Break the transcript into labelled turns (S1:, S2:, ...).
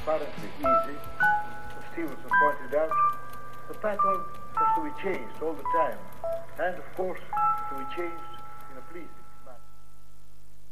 S1: apparently easy, as Stevenson pointed out, the pattern has to be changed all the time, and of course to be changed in a pleasing